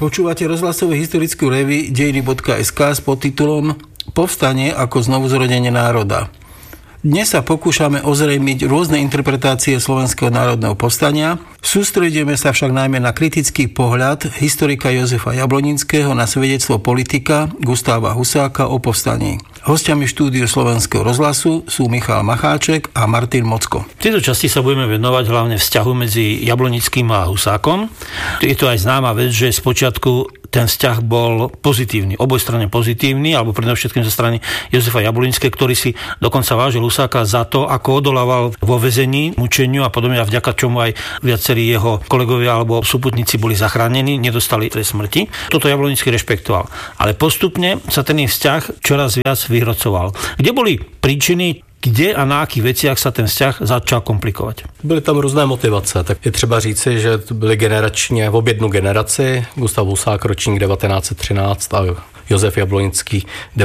Počúvate rozhlasové historickú revue dejiny.sk s podtitulom Povstanie ako znovuzrodenie národa. Dnes sa pokúšame ozrejmiť rôzne interpretácie Slovenského národného povstania. Sústredíme sa však najmä na kritický pohľad historika Jozefa Jablonického na svedectvo politika Gustáva Husáka o povstaní. Hostiami štúdiu Slovenského rozhlasu sú Michal Macháček a Martin Mocko. V tejto časti sa budeme venovať hlavne vzťahu medzi Jablonickým a Husákom. Je to aj známa vec, že spočiatku ten vzťah bol pozitívny, obojstranne pozitívny, alebo predovšetkým zo strany Jozefa Jablonického, ktorý si dokonca vážil Husáka za to, ako odolával vo väzení, mučeniu a podobne, a vďaka čomu aj viacerí jeho kolegovia alebo súputníci boli zachránení, nedostali trest smrti. Toto Jablonický rešpektoval. Ale postupne sa ten vzťah čoraz viac vyhrocoval. Kde boli príčiny, kde a na akých veciach sa ten vzťah začal komplikovat? Byly tam různé motivace, tak je třeba říci, že to byly generačně v objednu generaci. Gustav Husák ročník 1913 a Josef Jablonický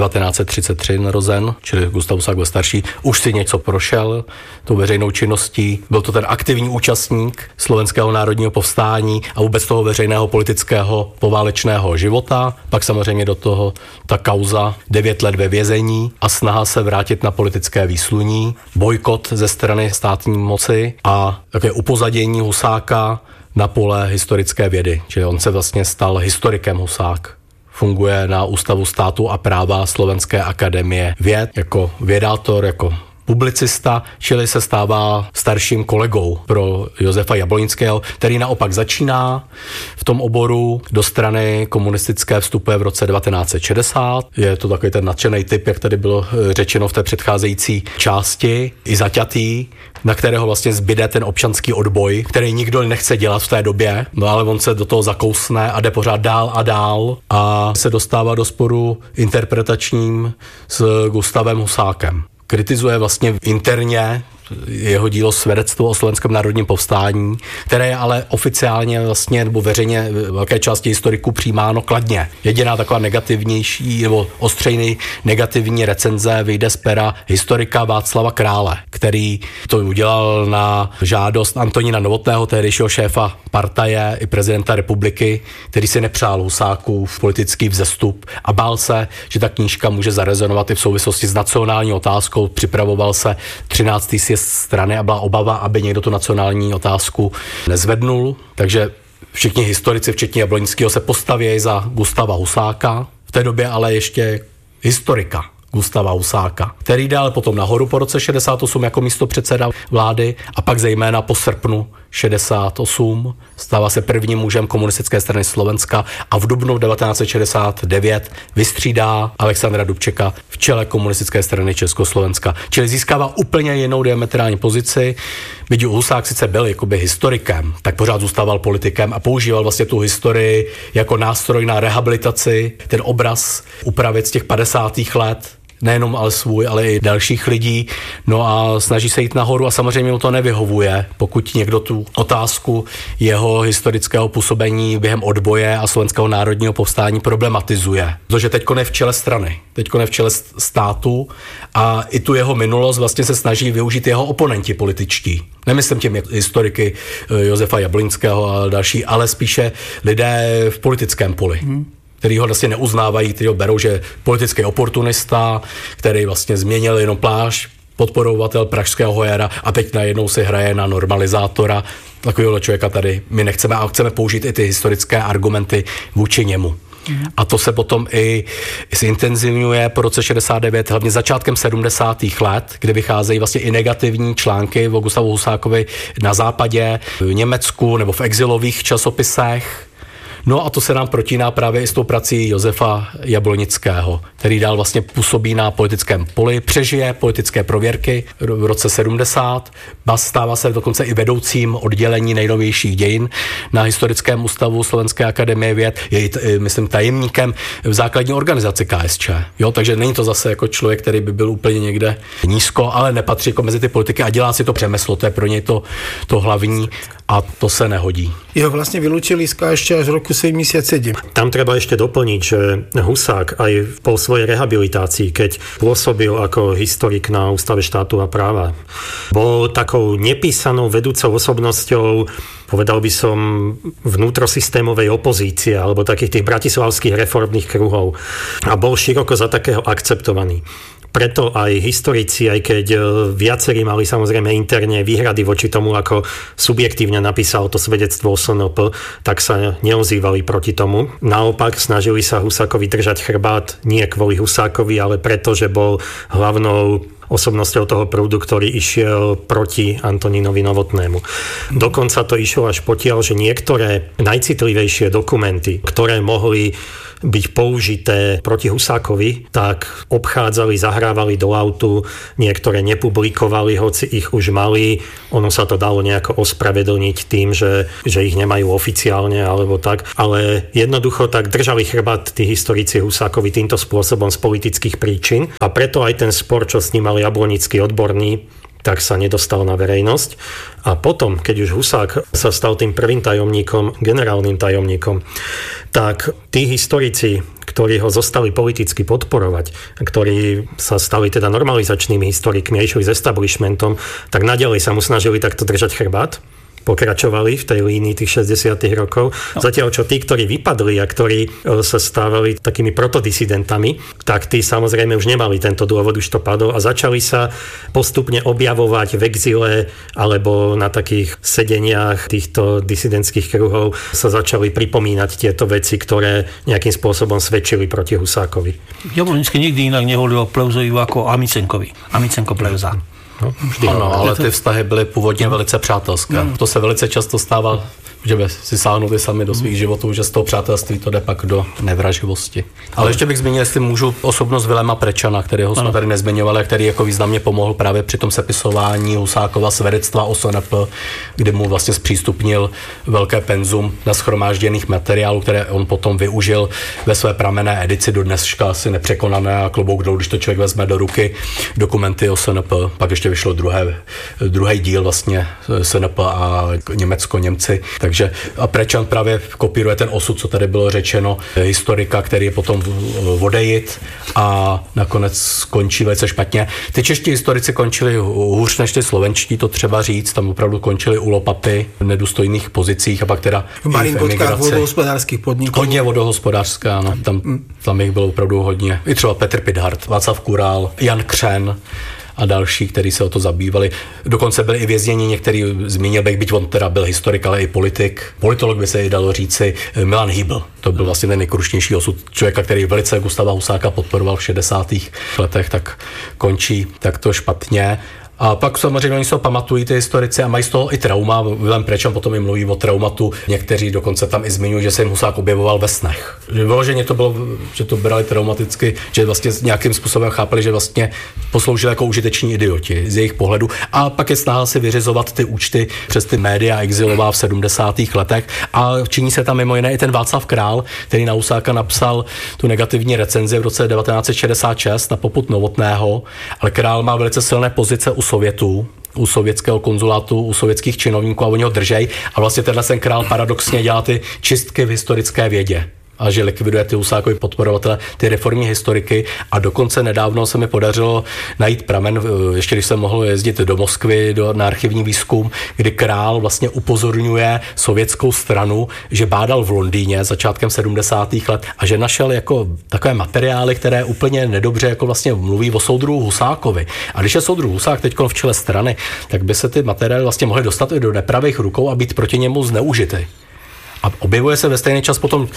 1933 narozen, čili Gustav Husák byl starší, už si něco prošel tou veřejnou činností. Byl to ten aktivní účastník Slovenského národního povstání a vůbec toho veřejného politického poválečného života. Pak samozřejmě do toho ta kauza 9 let ve vězení a snaha se vrátit na politické výsluní, bojkot ze strany státní moci a také upozadění Husáka na pole historické vědy. Čili on se vlastně stal historikem Husák. Funguje na Ústavu státu a práva Slovenské akademie věd jako vědátor, jako publicista, čili se stává starším kolegou pro Josefa Jablonického, který naopak začíná v tom oboru, do strany komunistické vstupuje v roce 1960. Je to takový ten nadšený typ, jak tady bylo řečeno v té předcházející části, i zaťatý, na kterého vlastně zbyde ten občanský odboj, který nikdo nechce dělat v té době, no ale on se do toho zakousne a jde pořád dál a dál a se dostává do sporu interpretačním s Gustavem Husákem. Kritizuje vlastně interně jeho dílo Svědectvo o slovenském národním povstání, které je ale oficiálně vlastně nebo veřejně velké části historiků přijímáno kladně. Jediná taková negativnější nebo ostřejný negativní recenze vyjde z pera historika Václava Krále, který to udělal na žádost Antonína Novotného, tehdejšího šéfa partaje i prezidenta republiky, který si nepřál Husákův politický vzestup a bál se, že ta knížka může zarezonovat i v souvislosti s nacionální otázkou. Připravoval se 13. sjezd strany a byla obava, aby někdo tu nacionální otázku nezvednul. Takže všichni historici, včetně Jablonického, se postaví za Gustava Husáka. V té době ale ještě historika Gustava Husáka, který dal potom nahoru po roce 68 jako místopředseda vlády a pak zejména po srpnu 68 stává se prvním mužem komunistické strany Slovenska a v dubnu 1969 vystřídá Alexandra Dubčeka v čele komunistické strany Československa. Čili získává úplně jinou diametrální pozici. Byť Husák sice byl jakoby historikem, tak pořád zůstával politikem a používal vlastně tu historii jako nástroj na rehabilitaci, ten obraz upravit z těch 50. let, nejenom ale svůj, ale i dalších lidí, no a snaží se jít nahoru a samozřejmě mu to nevyhovuje, pokud někdo tu otázku jeho historického působení během odboje a Slovenského národního povstání problematizuje. Protože teďko ne v čele strany, teďko ne v čele státu a i tu jeho minulost vlastně se snaží využít jeho oponenti političtí. Nemyslím tím historiky Josefa Jablonického a další, ale spíše lidé v politickém poli. Který ho vlastně neuznávají, který ho berou, že politický oportunista, který vlastně změnil jenom plášť, podporovatel pražského jara a teď najednou si hraje na normalizátora. Takového člověka tady my nechceme a chceme použít i ty historické argumenty vůči němu. A to se potom i zintenzivňuje po roce 69, hlavně začátkem 70. let, kdy vycházejí vlastně i negativní články o Gustavu Husákovi na západě, v Německu nebo v exilových časopisech. No a to se nám protíná právě i s tou prací Josefa Jablonického, který dál vlastně působí na politickém poli, přežije politické prověrky v roce 70, stává se dokonce i vedoucím oddělení nejnovějších dějin na Historickém ústavu Slovenské akademie věd, je myslím tajemníkem v základní organizaci KSČ. Jo, takže není to zase jako člověk, který by byl úplně někde nízko, ale nepatří jako mezi ty politiky a dělá si to řemeslo, to je pro něj to hlavní a to se nehodí. Jeho vlastně vylučili z KSČ až v roku roku 77. Tam treba ešte doplniť, že Husák aj po svojej rehabilitácii, keď pôsobil ako historik na Ústave štátu a práva, bol takou nepísanou vedúcou osobnosťou, povedal by som, vnútrosystémovej opozície alebo takých tých bratislavských reformných kruhov a bol široko za takého akceptovaný. Preto aj historici, aj keď viacerí mali samozrejme interne výhrady voči tomu, ako subjektívne napísal to svedectvo o SNP, tak sa neozývali proti tomu. Naopak snažili sa Husákovi držať chrbát nie kvôli Husákovi, ale preto, že bol hlavnou osobnosťou toho prúdu, ktorý išiel proti Antonínovi Novotnému. Dokonca to išlo až potiaľ, že niektoré najcitlivejšie dokumenty, ktoré mohli byť použité proti Husákovi, tak obchádzali, zahrávali do autu, niektoré nepublikovali, hoci ich už mali. Ono sa to dalo nejako ospravedlniť tým, že ich nemajú oficiálne alebo tak, ale jednoducho tak držali chrbát tí historici Husákovi týmto spôsobom z politických príčin a preto aj ten spor, čo s ním mal Jablonický odborný, tak sa nedostal na verejnosť. A potom, keď už Husák sa stal tým prvým tajomníkom, generálnym tajomníkom, tak tí historici, ktorí ho zostali politicky podporovať, ktorí sa stali teda normalizačnými historikmi a išli s establishmentom, tak naďalej sa mu snažili takto držať chrbát. Pokračovali v tej línii tých 60. rokov. Zatiaľ, čo tí, ktorí vypadli a ktorí sa stávali takými protodisidentami, tak tí samozrejme už nemali tento dôvod, už to padol a začali sa postupne objavovať v exile alebo na takých sedeniach týchto disidentských kruhov sa začali pripomínať tieto veci, ktoré nejakým spôsobom svedčili proti Husákovi. Jablonický nikdy inak nevolil Pleuzovi ako Amicenkovi. Amicenko Pleuza. No, ano, ale ty vztahy byly původně velice přátelské. To se velice často stává, že si sáhnuli sami do svých životů, že z toho přátelství to jde pak do nevraživosti. Ale ještě bych zmínil, jestli můžu, osobnost Vilema Prečana, kterého jsme tady nezmiňovali, který jako významně pomohl právě při tom sepisování Husákova svědectva o SNP, kdy mu vlastně zpřístupnil velké penzum nashromážděných materiálů, které on potom využil ve své pramenné edici, do dneška asi nepřekonané a klobouk dolů, když to člověk vezme do ruky, dokumenty o SNP. Pak ještě vyšlo druhý díl vlastně SNP a Německo-Němci. Takže a Prečan právě kopíruje ten osud, co tady bylo řečeno, historika, který je potom odejít a nakonec skončí velice špatně. Ty čeští historici končili hůř než ty slovenští, to třeba říct, tam opravdu končili u lopaty v nedůstojných pozicích a pak teda v malinkotkách vodohospodářských podniků. Hodně vodohospodářská, no. Tam jich bylo opravdu hodně. I třeba Petr Pithart, Václav Kurál, Jan Křen a další, kteří se o to zabývali. Dokonce byli i vězněni, některý zmínil bych, byť on teda byl historik, ale i politik. Politolog by se i dalo říci Milan Hýbl. To byl vlastně ten nejkrušnější osud člověka, který velice Gustáva Husáka podporoval v 60. letech, tak končí takto špatně. A pak samozřejmě oni se to pamatují, ty historici, a mají z toho i trauma. Vilém Prečan potom i mluví o traumatu. Někteří dokonce tam i zmiňují, že se jim Husák objevoval ve snech. Že vyloženě to bylo, že to brali traumaticky, že vlastně nějakým způsobem chápali, že vlastně posloužili jako užiteční idioti z jejich pohledu. A pak je snaha si vyřizovat ty účty přes ty média exilová v 70. letech. A činí se tam mimo jiné i ten Václav Král, který na Husáka napsal tu negativní recenzi v roce 1966 na popud Novotného. Ale Král má velice silné pozice u Sovětů, u sovětského konzulátu, u sovětských činovníků a oni ho držej. A vlastně tenhle ten Král paradoxně dělá ty čistky v historické vědě. A že likviduje ty Husákovi podporovatele, ty reformní historiky. A dokonce nedávno se mi podařilo najít pramen, ještě když jsem mohl jezdit do Moskvy na archivní výzkum, kdy Král vlastně upozorňuje sovětskou stranu, že bádal v Londýně začátkem 70. let a že našel jako takové materiály, které úplně nedobře jako vlastně mluví o soudruhu Husákovi. A když je soudruh Husák teď v čele strany, tak by se ty materiály vlastně mohly dostat i do nepravých rukou a být proti němu zneužity. A objevuje se ve stejný čas potom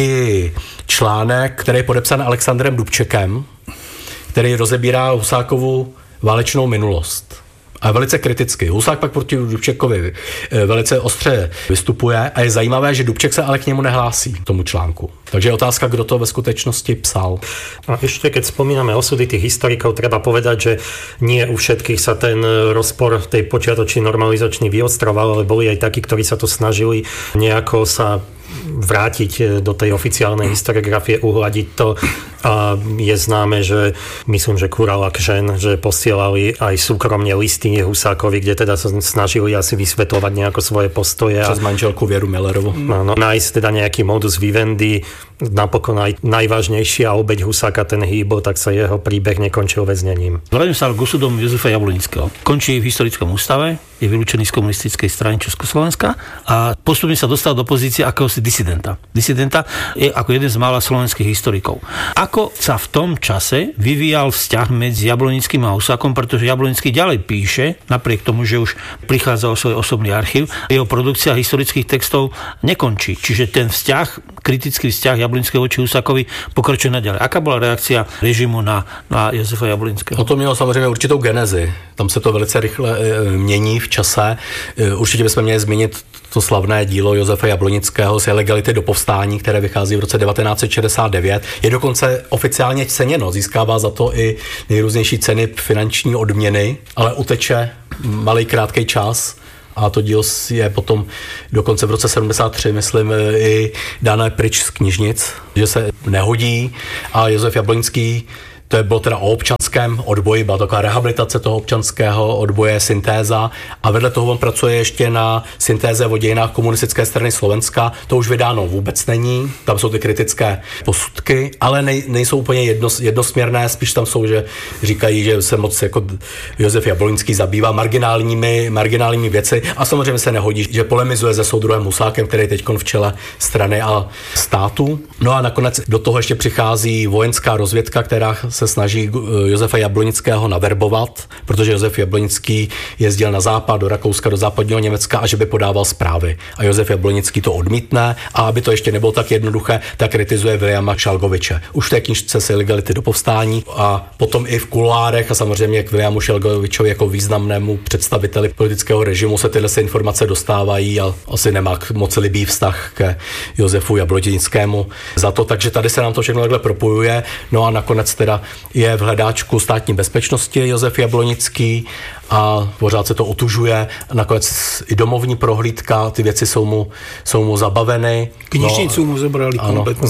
i článek, který je podepsán Alexandrem Dubčekem, který rozebírá Husákovu válečnou minulost. A velice kriticky. Husák pak proti Dubčekovi velice ostře vystupuje a je zajímavé, že Dubček se ale k němu nehlásí, tomu článku. Takže je otázka, kdo to ve skutečnosti psal. A ešte keď spomíname osudy tých historikov, treba povedať, že nie u všetkých sa ten rozpor tej počiatočný normalizačný vyostroval, ale boli aj takí, ktorí sa to snažili nejako sa vrátiť do tej oficiálnej historiografie, uhladiť to. A je známe, že myslím, že Kurala Kžen, že posielali aj súkromne listy Husákovi, kde teda sa snažili asi vysvetľovať nejako svoje postoje. Přes manželku Věru Mellerovu. Áno, nájsť teda nejaký modus vivendi. Napokon aj najvážnejšia obeť Husáka, ten Hýbl, tak sa jeho príbeh nekončil väznením. Vrátim sa k osudom Jozefa Jablonického. Končí v historickom ústave, je vylúčený z komunistickej strany Československa a postupne sa dostal do pozície akéhosi disidenta. Disidenta je ako jeden z mála slovenských historikov. Ako sa v tom čase vyvíjal vzťah medzi Jablonickým a Husákom, pretože Jablonický ďalej píše, napriek tomu, že už prichádza o svoj osobný archív, jeho produkcia historických textov nekončí. Čiže ten vzťah, kritický vzťah Jablonického voči Husákovi pokračuje naďalej. Aká bola reakcia režimu na Josefa Jablonického? No to mělo samozřejmě určitou genezi. Tam se to velice rychle mění v čase. Určitě bychom měli zmínit to slavné dílo Josefa Jablonického z Ilegality do povstání, které vychází v roce 1969. Je dokonce oficiálně ceněno, získává za to i nejrůznější ceny, finanční odměny, ale uteče malý krátký čas. A to dílo je potom dokonce v roce 73, myslím, i dané pryč z knižnic, že se nehodí. A Josef Jablonický, to bylo teda o občanském odboji, byla taková rehabilitace toho občanského odboje, syntéza a vedle toho on pracuje ještě na syntéze o dějinách komunistické strany Slovenska. To už vydáno vůbec není, tam jsou ty kritické posudky, ale nejsou úplně jednosměrné, spíš tam jsou, že říkají, že se moc jako Josef Jablonický zabývá marginálními věci a samozřejmě se nehodí, že polemizuje se soudruhem Husákem, který je teď v čele strany a státu. No a nakonec do toho ještě přichází vojenská rozvědka, která se snaží Josefa Jablonického naverbovat, protože Josef Jablonický jezdil na západ, do Rakouska, do západního Německa a že by podával zprávy. A Josef Jablonický to odmítne a aby to ještě nebylo tak jednoduché, tak kritizuje Viliama Šalgoviče. Už v té knížce z Ilegality do povstání a potom i v kuloárech a samozřejmě k Viliamu Šalgovičovi jako významnému představiteli politického režimu se tyhle informace dostávají a asi nemá moc libý vztah k Josefu Jablonickému za to, takže tady se nám to všechno takhle propojuje. No a nakonec teda je v hledáčku státní bezpečnosti Josef Jablonický a pořád se to otužuje. Nakonec i domovní prohlídka, ty věci jsou mu zabaveny. Knižnicu mu zobrali kompletne.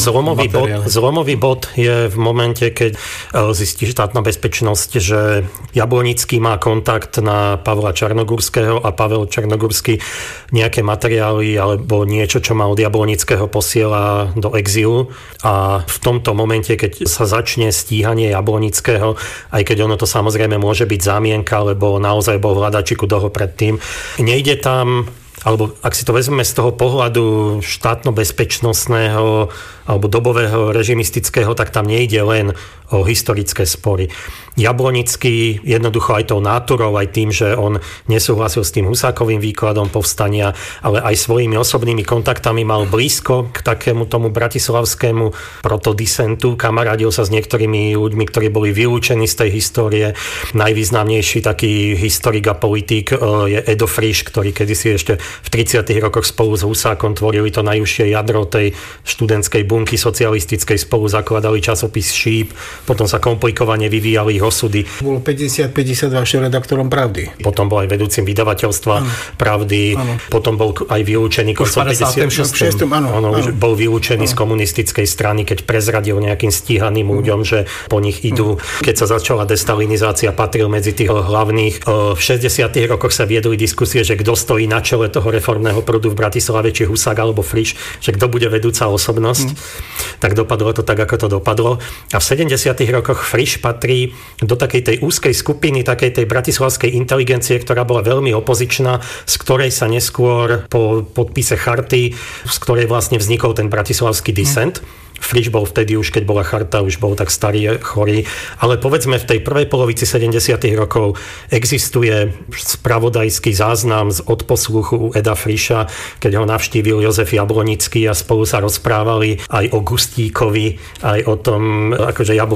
Zlomový bod je v momente, keď zistí štátna bezpečnosť, že Jablonický má kontakt na Pavla Čarnogurského a Pavel Čarnogurský nejaké materiály alebo niečo, čo má od Jablonického, posiela do exilu a v tomto momente, keď sa začne stíhanie Jablonického, aj keď ono to samozrejme môže byť zámienka, lebo naozaj bol v hľadačiku dlho predtým. Nejde tam, alebo ak si to vezmeme z toho pohľadu štátno-bezpečnostného alebo dobového režimistického, tak tam nejde len o historické spory. Jablonický jednoducho aj tou náturou, aj tým, že on nesúhlasil s tým Husákovým výkladom povstania, ale aj svojimi osobnými kontaktami mal blízko k takému tomu bratislavskému protodisentu. Kamaradil sa s niektorými ľuďmi, ktorí boli vylúčení z tej histórie. Najvýznamnejší taký historik a politik je Edo Frisch, ktorý kedysi ešte v 30. rokoch spolu s Husákom tvorili to najúžšie jadro tej študentskej bunky socialistickej, spolu zakladali časopis Šíp, potom sa komplikovane vyvíjali ich osudy. Bol 50-52 redaktorom Pravdy. Potom bol aj vedúcim vydavateľstva Pravdy, potom bol aj vylúčený koncom 56. Bol vylúčený z komunistickej strany, keď prezradil nejakým stíhaným ľuďom, že po nich idú. Keď sa začala destalinizácia, patril medzi tých hlavných. V 60. rokoch sa viedli diskusie, že kto stojí na čele toho reformného prúdu v Bratislave, či Husák alebo Frisch, že kto bude vedúca osobnosť. Tak dopadlo to tak, ako to dopadlo. A v 70. rokoch Frisch patrí do takej tej úzkej skupiny, takej tej bratislavskej inteligencie, ktorá bola veľmi opozičná, z ktorej sa neskôr po podpise charty, z ktorej vlastne vznikol ten bratislavský disent. Frisch bol vtedy už, keď bola charta, už bol tak starý, chorý. Ale povedzme, v tej prvej polovici 70. rokov existuje spravodajský záznam z odposluchu u Eda Frischa, keď ho navštívil Jozef Jablonický a spolu sa rozprávali aj o Gustíkovi, aj o tom, akože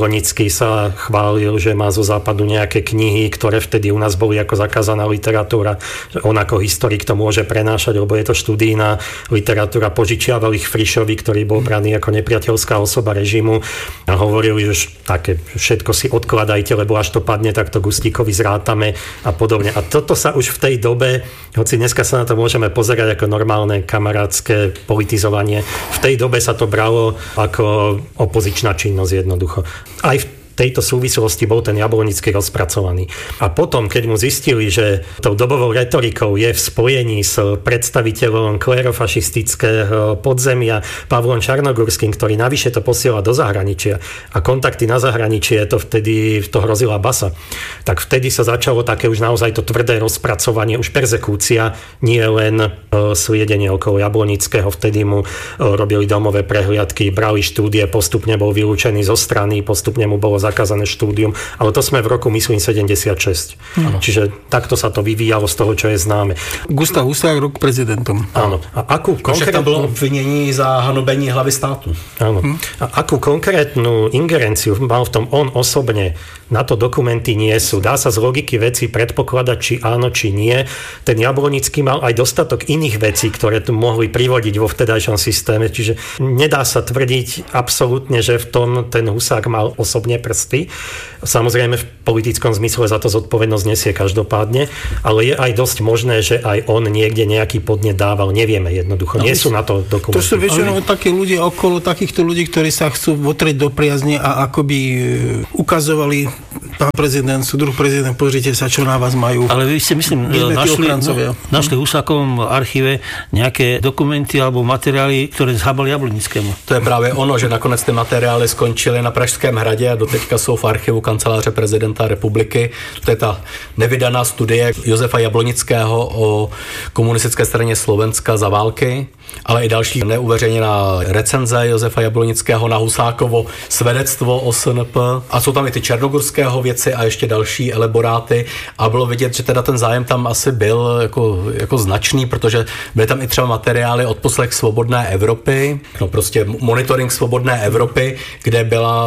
Jablonický sa chválil, že má zo západu nejaké knihy, ktoré vtedy u nás boli ako zakázaná literatúra. On ako historik to môže prenášať, lebo je to študijná literatúra. Požičiaval ich Frišovi, ktorý bol braný ako nepriateľská osoba režimu a hovorili, že také všetko si odkladajte, lebo až to padne, tak to Gustíkovi zrátame a podobne. A toto sa už v tej dobe, hoci dneska sa na to môžeme pozerať ako normálne kamarátske politizovanie, v tej dobe sa to bralo ako opozičná činnosť jednoducho. Aj v tejto súvislosti bol ten Jablonický rozpracovaný. A potom, keď mu zistili, že tou dobovou retorikou je v spojení s predstaviteľom klerofašistického podzemia Pavlom Čarnogurským, ktorý navyše to posiela do zahraničia a kontakty na zahraničie to vtedy to hrozila basa, tak vtedy sa začalo také už naozaj to tvrdé rozpracovanie, už perzekúcia, nie len sliedenie okolo Jablonického. Vtedy mu robili domové prehliadky, brali štúdie, postupne bol vylúčený zo strany, postupne mu bolo zakázané štúdium, ale to sme v roku, myslím, 76. Čiže takto sa to vyvíjalo z toho, čo je známe. Gustav Husák, rok prezidentom. Áno. A akú konkrétnu... bylo obvinění za hanobení hlavy státu. Áno. A akú konkrétnu ingerenciu mal v tom on osobne, na to dokumenty nie sú. Dá sa z logiky veci predpokladať, či áno, či nie. Ten Jablonický mal aj dostatok iných vecí, ktoré tu mohli privodiť vo vtedajšom systéme, čiže nedá sa tvrdiť absolútne, že v tom ten Husák mal osobne prsty. Samozrejme v politickom zmysle za to zodpovednosť nesie každopádne, ale je aj dosť možné, že aj on niekde nejaký podnet dával. Nevieme jednoducho. Nie sú na to dokumenty. To sú väčšinou takí ľudia okolo takýchto ľudí, ktorí sa chcú votrieť do priazne a akoby ukazovali pán prezident, súdruh prezident, pozrite sa, čo na vás majú. Ale vy ste, myslím, našli v Husákovom archíve nejaké dokumenty alebo materiály, ktoré zhábali Jablonickému. To je právě ono, že nakonec ty materiály skončily na Pražském hradě a doteďka jsou v archivu kanceláře prezidenta republiky. To je ta nevydaná studie Josefa Jablonického o komunistické straně Slovenska za války, ale i další neuveřejněná recenze Josefa Jablonického na Husákovo svedectvo o SNP. A jsou tam i ty černogorského věci a ještě další elaboráty. A bylo vidět, že teda ten zájem tam asi byl jako značný, protože byly tam i třeba materiály odposlech Svobodné Evropy, no prostě monitoring Svobodné Evropy, kde byla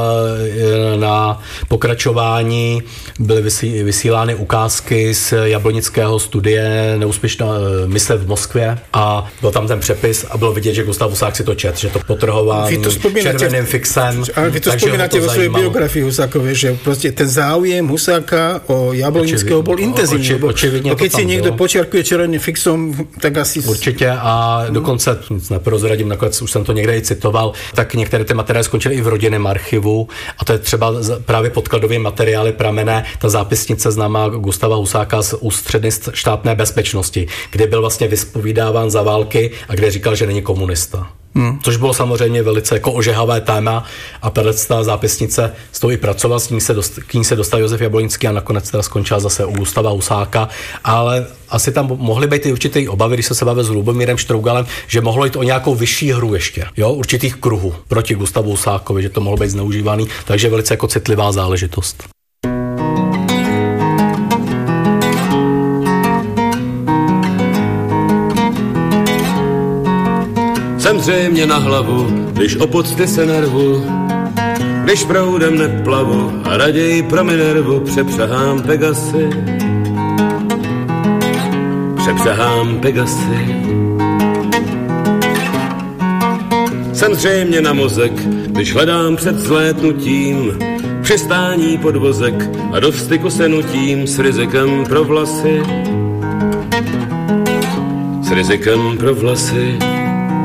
na pokračování byly vysílány ukázky z Jablonického studie Neúspěšná mise v Moskvě a byl tam ten přepis a bylo vidět, že Gustav Husák si to čet, že to potrhování červeným fixem. Ale vy to spomínate vo svojej biografii Husákovej, že proste ten záujem Husáka o Jablonického bol intenzívny. Keď si niekto počiarkuje červeným fixom, tak asi... Určitě a dokonce, neprozradím, nakonec už jsem to někde i citoval, tak některé ty materiály skončily i v rodinném archivu a to je třeba právě podkladové materiály pramené, ta zápisnice známá Gustava Husáka z ústřední štátné bezpečnosti, kde byl vlastně vyspovídáván za války a kde říkal, že není komunista. Což bylo samozřejmě velice jako ožehavé téma a ta zápisnice s tou i pracoval, k ní se dostal Josef Jablonický a nakonec teda skončila zase u Gustava Husáka, ale asi tam mohly být i určité obavy, když se bavil s Lubomírem Štrougalem, že mohlo jít o nějakou vyšší hru ještě, jo, určitých kruhů proti Gustavu Husákovi, že to mohlo být zneužívaný, takže velice jako citlivá záležitost. Jsem zřejmě na hlavu, když o pocty se nervu, když proudem neplavu a raději pro Minervu přepřahám Pegasy. Přepřahám Pegasy. Jsem zřejmě na mozek, když hledám před zlétnutím přistání podvozek a do styku se nutím s rizikem pro vlasy. S rizikem pro vlasy.